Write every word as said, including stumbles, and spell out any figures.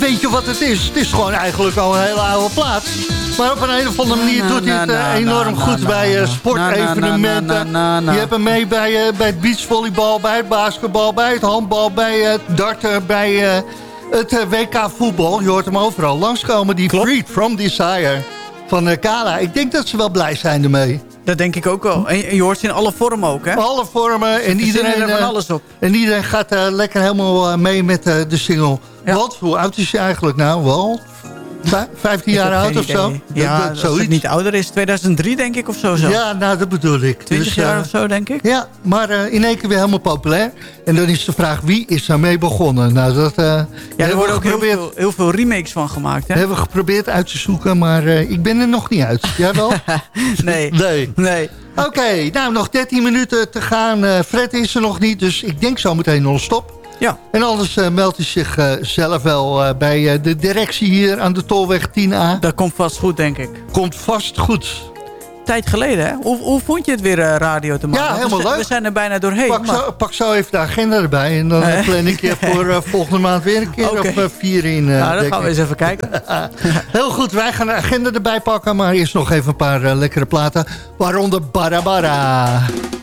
weet je wat het is? Het is gewoon eigenlijk al een hele oude plaat. Maar op een, een of andere manier doet hij het uh, enorm goed bij uh, sportevenementen. Je hebt hem mee bij, uh, bij het beachvolleybal, bij het basketbal, bij het handbal, bij het darten, bij uh, het uh, W K voetbal. Je hoort hem overal langskomen, die Klopt. Freed from Desire van uh, Kala. Ik denk dat ze wel blij zijn ermee. Dat denk ik ook wel. En je hoort ze in alle vormen ook, hè? Alle vormen. En iedereen, er van alles op. En iedereen gaat uh, lekker helemaal uh, mee met uh, de single. Ja. Wat? Hoe oud is hij eigenlijk nou? Wel? vijftien jaar oud of zo? Ja, dat, dat als het niet ouder is. tweeduizend drie denk ik of zo. zo. Ja, nou dat bedoel ik. twintig dus, jaar uh, of zo denk ik. Ja, maar uh, in één keer weer helemaal populair. En dan is de vraag, wie is daarmee begonnen? Nou, dat, uh, ja, er worden ook heel veel, heel veel remakes van gemaakt. Hè? Hebben we geprobeerd uit te zoeken, maar uh, ik ben er nog niet uit. Jij wel? nee. Nee. nee. Oké, okay, nou nog dertien minuten te gaan. Uh, Fred is er nog niet, dus ik denk zo meteen non-stop. Ja. En anders uh, meldt hij zich uh, zelf wel uh, bij uh, de directie hier aan de Tolweg tien A. Dat komt vast goed, denk ik. Komt vast goed. Tijd geleden, hè? Hoe, hoe vond je het weer uh, radio te maken? Ja, helemaal we, leuk. We zijn er bijna doorheen. Pak, maar... zo, pak zo even de agenda erbij. En dan uh, plan ik je voor uh, volgende maand weer een keer okay. of uh, vier in. Uh, nou, dan gaan we eens even kijken. Heel goed, wij gaan de agenda erbij pakken. Maar eerst nog even een paar uh, lekkere platen. Waaronder Barabara.